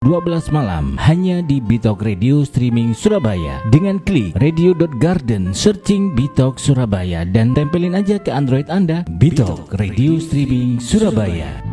12 malam hanya di Bitok Radio Streaming Surabaya. Dengan klik radio.garden, searching Bitok Surabaya dan tempelin aja ke Android Anda Bitok Radio Streaming Surabaya.